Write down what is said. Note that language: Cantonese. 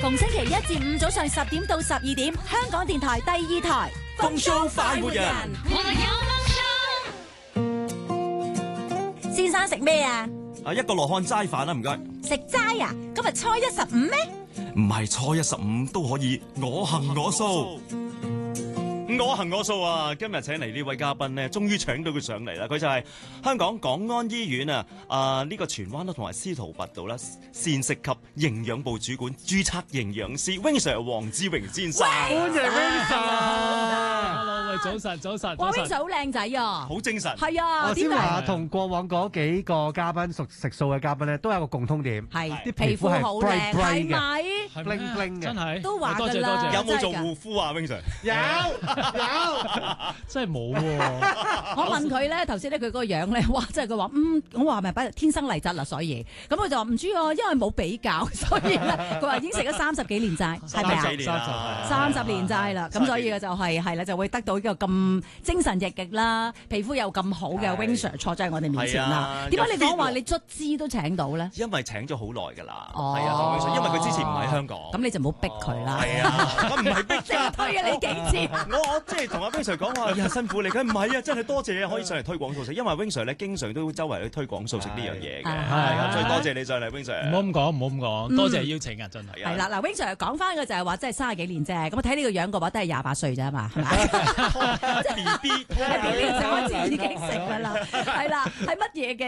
逢星期一至五早上10點到12點，香港電台第2台風騷快活人， 先生食咩啊？ 一個羅漢齋飯啦，唔該。 食齋啊？今日初一15咩？ 唔係初一15都可以，我行我素。我行我素啊！今日請嚟呢位嘉賓呢，終於請到佢上嚟啦。佢就係香港港安醫院呢個荃灣同埋司徒拔道啦膳食及營養部主管、註冊營養師 Wing Sir 黃志榮先生。 歡迎 Wing Sir。早晨。 哇 ，Wing Sir 好靚仔啊！ 好精神。 係啊。 我先話同過往嗰幾個嘉賓食素嘅嘉賓咧，都有個共通點， 係啲皮膚係好 bright 靚，係嘅咪？ bling bling 嘅， 真係都話㗎啦。 多謝。 有冇做護膚啊 Wing Sir？ 有， 真係冇喎。 我問佢咧，頭先咧佢嗰個樣咧，哇！即係佢話我話咪天生麗質啦，所以咁佢就話唔知啊，因為冇比較，所以咧佢話已經食咗30幾年齋，係咪啊？30年齋啦，咁所以就係啦，就會得到呢個咁精神奕奕啦，皮膚又咁好嘅 Wing Sir 坐喺我哋面前啦。點解你講話你卒之都請到咧？ 因為請咗好耐㗎啦， 哦， 係啊，Wing Sir，因為佢之前唔喺香港， 咁你就唔好逼佢啦。 係啊，我唔係逼即係推咗你幾次。 我即係同阿 Wing Sir 講話，辛苦你，佢唔係啊，真係多謝可以上嚟推廣素食，因為 Wing Sir 咧經常都周圍去推廣素食呢樣嘢嘅，係啊，最多謝你上嚟 Wing Sir。 唔好咁講，多謝邀請啊，真係。 係啦，嗱 Wing Sir 講翻嘅就係話，即係30幾年啫，咁我睇呢個樣嘅話，都係28歲啫嘛，係咪？ BB 喺 BB 嘅時候開始已經食㗎啦，係啦，係乜嘢嘅